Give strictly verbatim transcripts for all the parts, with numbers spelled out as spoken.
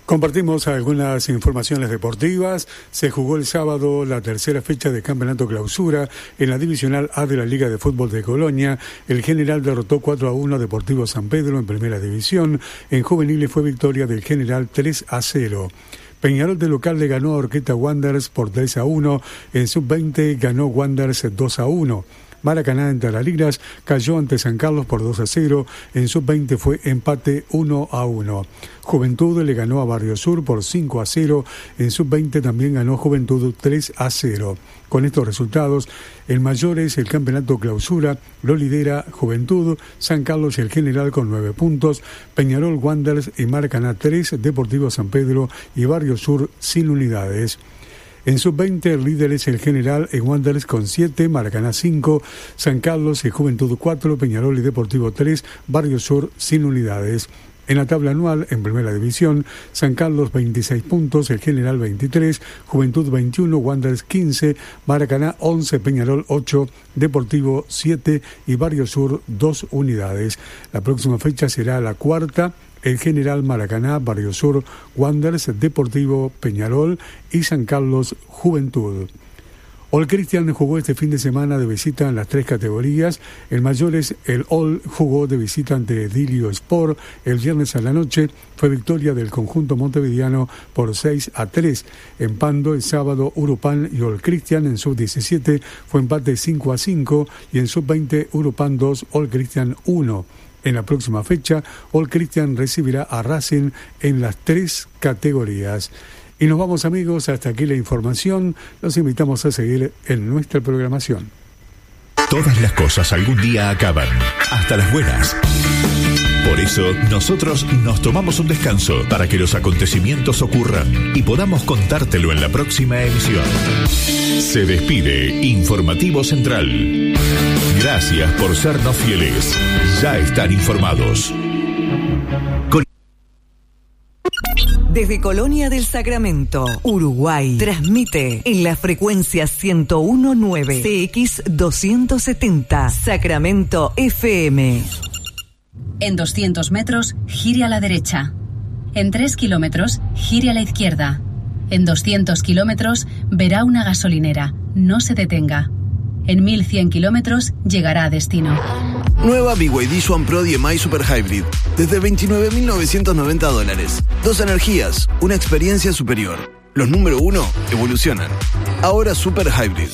Compartimos algunas informaciones deportivas. Se jugó el sábado la tercera fecha de Campeonato Clausura en la Divisional A de la Liga de Fútbol de Colonia. El General derrotó cuatro a uno a Deportivo San Pedro en Primera División. En juveniles fue victoria del General tres a cero. Peñarol de local le ganó a Orqueta Wanderers por tres a uno. En sub veinte ganó Wanderers dos a uno. Maracaná en Tarariras cayó ante San Carlos por dos a cero. En sub veinte fue empate uno a uno. Juventud le ganó a Barrio Sur por cinco a cero. En sub veinte también ganó Juventud tres a cero. Con estos resultados, el mayores, el Campeonato Clausura, lo lidera Juventud, San Carlos y el General con nueve puntos, Peñarol, Wanderers y Maracaná tres, Deportivo San Pedro y Barrio Sur sin unidades. En sub veinte el líder es el General en Wanderers con siete, Maracaná cinco, San Carlos y Juventud cuatro, Peñarol y Deportivo tres, Barrio Sur sin unidades. En la tabla anual, en Primera División, San Carlos veintiséis puntos, el General veintitrés, Juventud veintiuno, Wanderers quince, Maracaná once, Peñarol ocho, Deportivo siete y Barrio Sur dos unidades. La próxima fecha será la cuarta. El General, Maracaná, Barrio Sur, Wanderers, Deportivo, Peñarol y San Carlos, Juventud. All Christian jugó este fin de semana de visita en las tres categorías. El mayores, el All jugó de visita ante Dilio Sport. El viernes a la noche fue victoria del conjunto montevideano por seis a tres. En Pando, el sábado, Urupán y All Christian. En sub diecisiete fue empate cinco a cinco y en sub veinte, Urupán dos, All Christian uno. En la próxima fecha, All Christian recibirá a Racing en las tres categorías. Y nos vamos, amigos, hasta aquí la información. Los invitamos a seguir en nuestra programación. Todas las cosas algún día acaban, hasta las buenas. Por eso, nosotros nos tomamos un descanso para que los acontecimientos ocurran y podamos contártelo en la próxima emisión. Se despide Informativo Central. Gracias por sernos fieles. Ya están informados. Con... Desde Colonia del Sacramento, Uruguay, transmite en la frecuencia ciento uno punto nueve C X doscientos setenta, Sacramento F M. En doscientos metros, gire a la derecha. En tres kilómetros, gire a la izquierda. En doscientos kilómetros, verá una gasolinera. No se detenga. En mil cien kilómetros, llegará a destino. Nueva B Y D Swan Pro D M I Super Hybrid. Desde veintinueve mil novecientos noventa dólares. Dos energías, una experiencia superior. Los número uno evolucionan. Ahora Super Hybrid.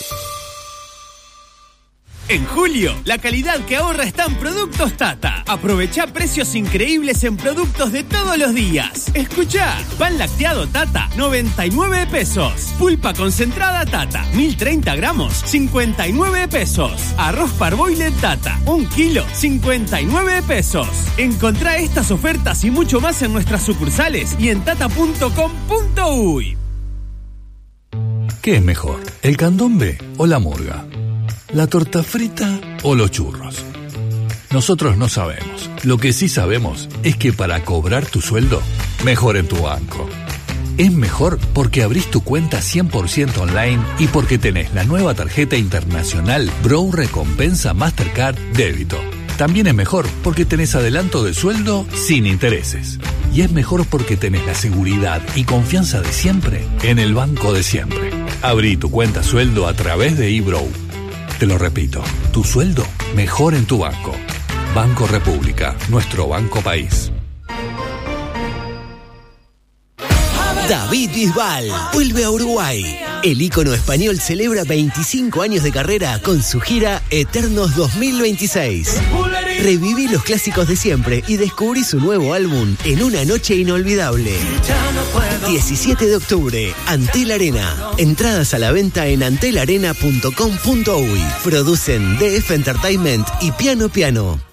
En julio, la calidad que ahorra está en Productos Tata. Aprovecha precios increíbles en productos de todos los días. Escuchá, pan lacteado Tata, noventa y nueve pesos. Pulpa concentrada Tata, mil treinta gramos, cincuenta y nueve pesos. Arroz parboiled Tata, un kilo, cincuenta y nueve pesos. Encontrá estas ofertas y mucho más en nuestras sucursales y en tata punto com punto uy. ¿Qué es mejor, el candombe o la murga? ¿La torta frita o los churros? Nosotros no sabemos. Lo que sí sabemos es que para cobrar tu sueldo, mejor en tu banco. Es mejor porque abrís tu cuenta cien por ciento online y porque tenés la nueva tarjeta internacional Bro Recompensa Mastercard Débito. También es mejor porque tenés adelanto de sueldo sin intereses. Y es mejor porque tenés la seguridad y confianza de siempre en el banco de siempre. Abrí tu cuenta sueldo a través de eBrow. Te lo repito, tu sueldo mejor en tu banco. Banco República, nuestro banco país. David Bisbal vuelve a Uruguay. El ícono español celebra veinticinco años de carrera con su gira Eternos dos mil veintiséis. Reviví los clásicos de siempre y descubrí su nuevo álbum en una noche inolvidable. diecisiete de octubre, Antel Arena. Entradas a la venta en antelarena punto com punto uy. Producen D F Entertainment y Piano Piano.